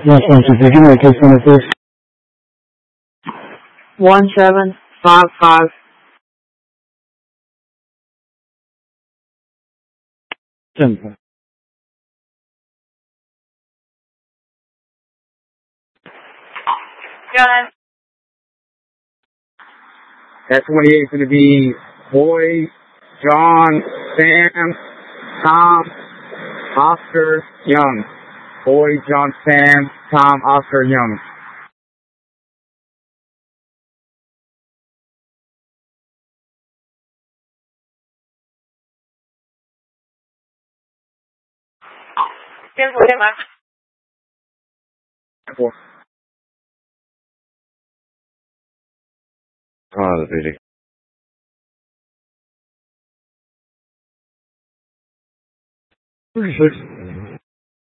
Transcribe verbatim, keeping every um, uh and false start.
Yes, Mister Did you want to case number, please? One seven five five. Simple. Go ahead. That twenty-eight is going to be Boy, John, Sam, Tom, Oscar, Young. Boy, John, Sam, Tom, Oscar, Young. Four. Oh, the P D. thirty-six.